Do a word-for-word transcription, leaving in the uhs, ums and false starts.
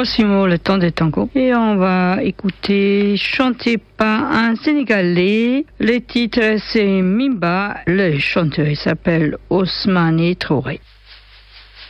Cosimo, le temps des tangos. Et on va écouter chanté par un Sénégalais. Le titre c'est Mimba. Le chanteur s'appelle Ousmane Traoré.